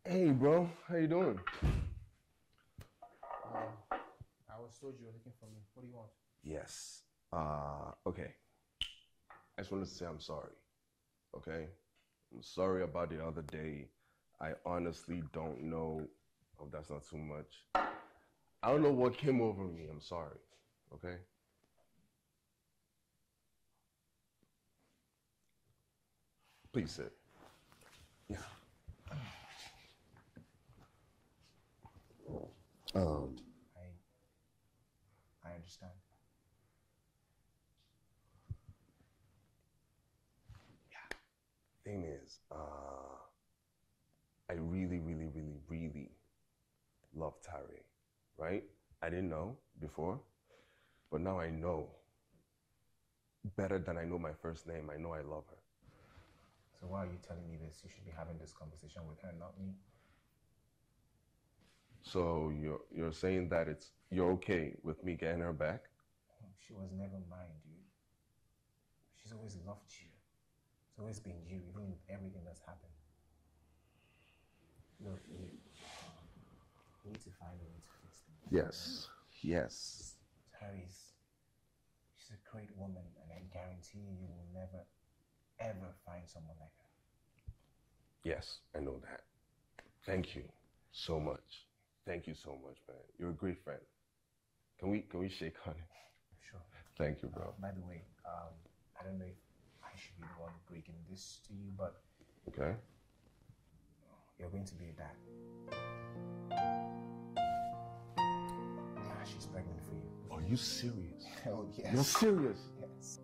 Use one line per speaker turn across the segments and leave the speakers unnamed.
Hey, bro, how you doing?
I was told you were looking for me. What do you want?
Yes. Okay. I just wanted to say I'm sorry. Okay? I'm sorry about the other day. I honestly don't know. Oh, that's not too much. I don't know what came over me. I'm sorry. Okay? Please sit. Yeah.
I I understand.
Thing is, I really, really, really, really love Tari, right? I didn't know before, but now I know better than I know my first name. I know I love her.
So why are you telling me this? You should be having this conversation with her, not me.
So you're saying that you're okay with me getting her back?
She was never mine, dude. She's always loved you. It's always been you, even with everything that's happened. Look, you need to find a way to fix things.
Yes. Yes.
She's a great woman, and I guarantee you will never, ever find someone like her.
Yes, I know that. Thank you so much. Thank you so much, man. You're a great friend. Can we shake on it?
Sure.
Thank you, bro.
By the way, I don't know if I should be the one breaking this to you, but
Okay.
you're going to be a dad. Yeah, she's pregnant for you.
Are you serious?
Oh, yes.
You're serious?
Yes.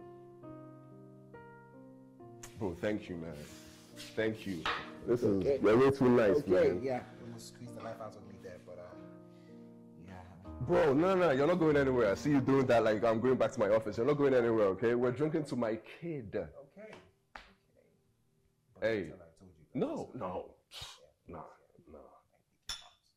Bro, thank you, man. Thank you. You're way too nice, man.
Yeah. Almost squeeze the life out of me there, but yeah.
Bro, no, you're not going anywhere. I see you doing that like I'm going back to my office. You're not going anywhere, okay? We're drinking to my kid.
Okay. But
Hey.
I told you guys.
No. Nah.